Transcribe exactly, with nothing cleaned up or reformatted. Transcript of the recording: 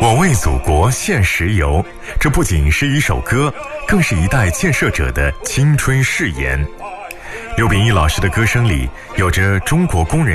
我为祖国献石油，这不仅是一首歌，更是一代建设者的青春誓言。刘秉义老师的歌声里有着中国工人